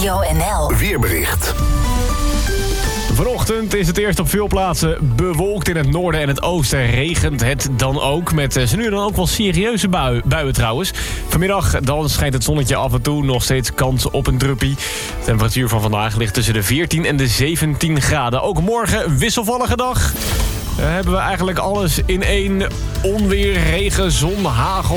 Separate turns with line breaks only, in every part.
Radio NL.
Weerbericht.
Vanochtend is het eerst op veel plaatsen bewolkt. In het noorden en het oosten regent het dan ook. Met zo nu dan ook wel serieuze buien trouwens. Vanmiddag dan schijnt het zonnetje af en toe. Nog steeds kans op een druppie. De temperatuur van vandaag ligt tussen de 14 en de 17 graden. Ook morgen wisselvallige dag. Hebben we eigenlijk alles in één. Onweer, regen, zon, hagel.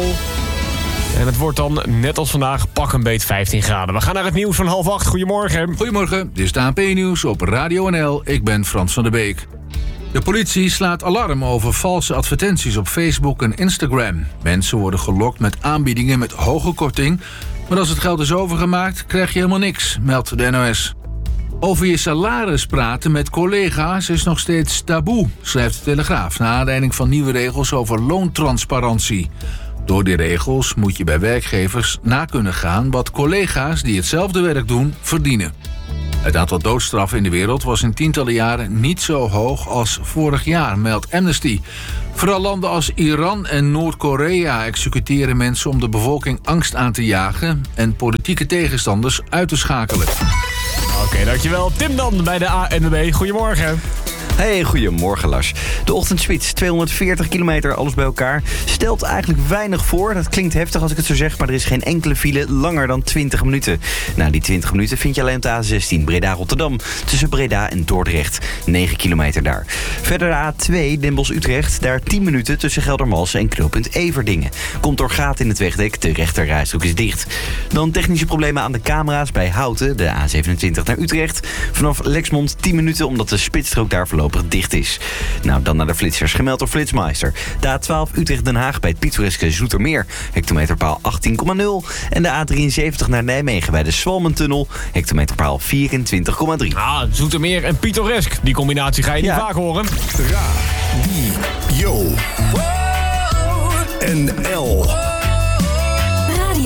En het wordt dan, net als vandaag, pak een beet 15 graden. We gaan naar het nieuws van 7:30. Goedemorgen.
Goedemorgen, dit is de ANP-nieuws op Radio NL. Ik ben Frans van der Beek. De politie slaat alarm over valse advertenties op Facebook en Instagram. Mensen worden gelokt met aanbiedingen met hoge korting. Maar als het geld is overgemaakt, krijg je helemaal niks, meldt de NOS. Over je salaris praten met collega's is nog steeds taboe, schrijft de Telegraaf, naar aanleiding van nieuwe regels over loontransparantie. Door die regels moet je bij werkgevers na kunnen gaan wat collega's die hetzelfde werk doen verdienen. Het aantal doodstraffen in de wereld was in tientallen jaren niet zo hoog als vorig jaar, meldt Amnesty. Vooral landen als Iran en Noord-Korea executeren mensen om de bevolking angst aan te jagen en politieke tegenstanders uit te schakelen.
Oké, dankjewel. Tim dan bij de ANWB. Goedemorgen.
Hey, goedemorgen Lars. De ochtendspits, 240 kilometer, alles bij elkaar. Stelt eigenlijk weinig voor. Dat klinkt heftig als ik het zo zeg, maar er is geen enkele file langer dan 20 minuten. Nou, die 20 minuten vind je alleen op de A16 Breda-Rotterdam. Tussen Breda en Dordrecht. 9 kilometer daar. Verder de A2 Den Bosch-Utrecht. Daar 10 minuten tussen Geldermalsen en knooppunt Everdingen. Komt door gaten in het wegdek, de rechterrijstrook is dicht. Dan technische problemen aan de camera's bij Houten, de A27 naar Utrecht. Vanaf Lexmond 10 minuten, omdat de spitsstrook daar voorlopig dicht is. Nou, dan naar de flitsers, gemeld door Flitsmeister. De A12 Utrecht-Den Haag bij het pittoreske Zoetermeer. Hectometerpaal 18,0. En de A73 naar Nijmegen bij de Swalmentunnel. Hectometerpaal 24,3.
Zoetermeer en pittoresk. Die combinatie ga je niet vaak horen.
Radio NL.